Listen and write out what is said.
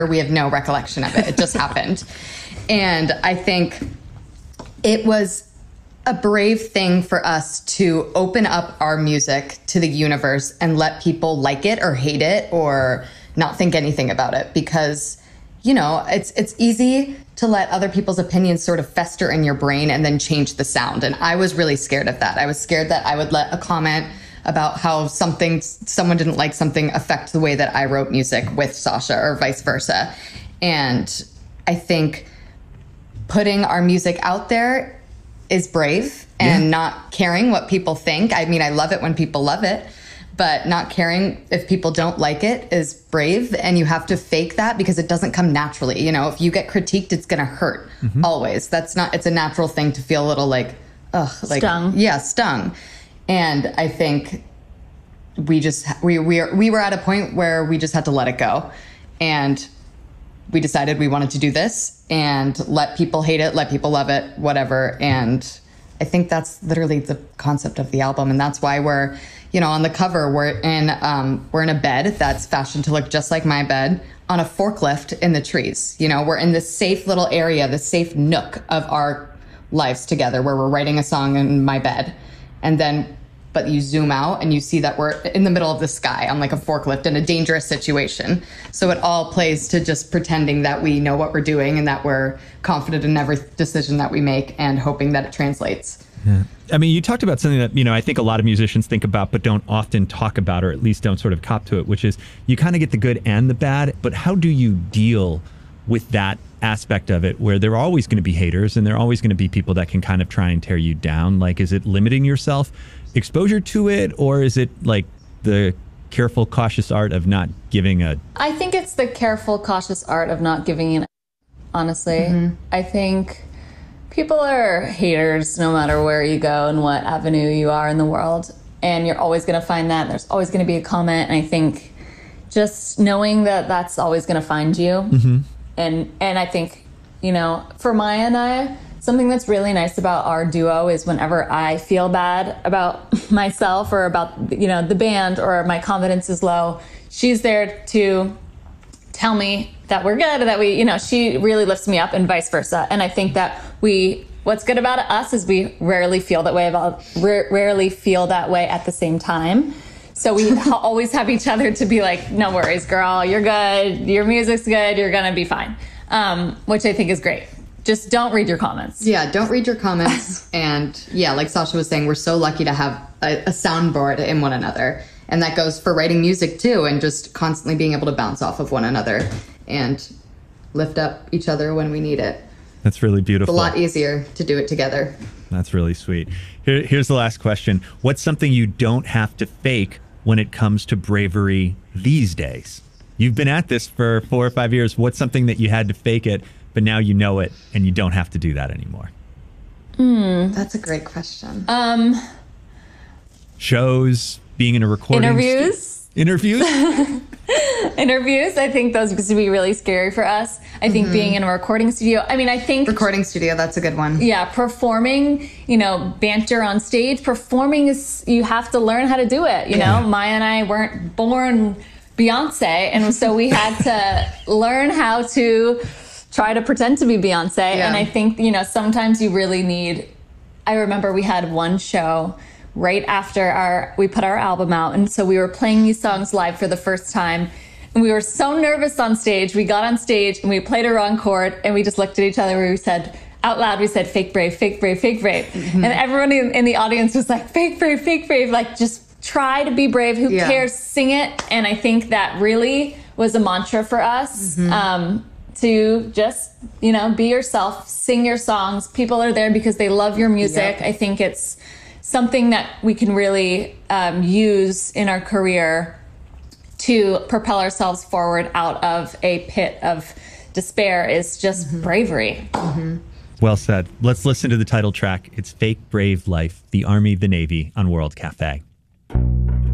We have no recollection of it. It just happened. And I think it was a brave thing for us to open up our music to the universe and let people like it or hate it or not think anything about it. Because, you know, it's easy to let other people's opinions sort of fester in your brain and then change the sound. And I was really scared of that. I was scared that I would let a comment about how someone didn't like something affect the way that I wrote music with Sasha or vice versa. And I think putting our music out there is brave, and not caring what people think. I mean, I love it when people love it, but not caring if people don't like it is brave. And you have to fake that because it doesn't come naturally. You know, if you get critiqued, it's going to hurt always. It's a natural thing to feel a little like, stung. Yeah, stung. And I think we were at a point where we just had to let it go. And we decided we wanted to do this and let people hate it, let people love it, whatever. And I think that's literally the concept of the album. And that's why we're, you know, on the cover, we're in a bed that's fashioned to look just like my bed on a forklift in the trees. You know, we're in this safe little area, the safe nook of our lives together where we're writing a song in my bed. And then, but you zoom out and you see that we're in the middle of the sky on like a forklift in a dangerous situation. So it all plays to just pretending that we know what we're doing and that we're confident in every decision that we make and hoping that it translates. Yeah. I mean, you talked about something that, you know, I think a lot of musicians think about but don't often talk about, or at least don't sort of cop to it, which is you kind of get the good and the bad. But how do you deal with that aspect of it where there are always going to be haters and there are always going to be people that can kind of try and tear you down? Like, is it limiting yourself exposure to it, or is it like the careful, cautious art of not giving a... I think it's the careful, cautious art of not giving an... Honestly, I think people are haters no matter where you go and what avenue you are in the world. And you're always going to find that. There's always going to be a comment. And I think just knowing that that's always going to find you. And I think, you know, for Maya and I, something that's really nice about our duo is whenever I feel bad about myself or about, you know, the band, or my confidence is low, she's there to tell me that we're good, that we, you know, she really lifts me up and vice versa. And I think that what's good about us is we rarely feel that way at the same time. So we always have each other to be like, no worries, girl, you're good. Your music's good. You're going to be fine. Which I think is great. Just don't read your comments. Yeah, don't read your comments. And yeah, like Sasha was saying, we're so lucky to have a soundboard in one another. And that goes for writing music too, and just constantly being able to bounce off of one another and lift up each other when we need it. That's really beautiful. It's a lot easier to do it together. That's really sweet. Here's the last question. What's something you don't have to fake when it comes to bravery these days? You've been at this for 4 or 5 years. What's something that you had to fake it, but now you know it and you don't have to do that anymore? That's a great question. Shows, being in a recording... Interviews? Interviews, I think those used to be really scary for us. I think being in a recording studio, I mean, I think... Recording studio, that's a good one. Yeah, performing, you know, banter on stage. Performing is, you have to learn how to do it, you know? Maya and I weren't born Beyonce, and so we had to learn how to try to pretend to be Beyonce. Yeah. And I think, you know, sometimes you really need... I remember we had one show right after we put our album out, and so we were playing these songs live for the first time, and we were so nervous on stage. We got on stage and we played a wrong chord, and we just looked at each other and we said out loud, we said, fake brave, fake brave, fake brave. And everyone in the audience was like, fake brave, like, just try to be brave. Who cares? Sing it. And I think that really was a mantra for us, to just, you know, be yourself, sing your songs. People are there because they love your music. I think it's something that we can really use in our career to propel ourselves forward out of a pit of despair, is just bravery. Well said. Let's listen to the title track. It's Fake Brave Life, the Army, the Navy on World Cafe.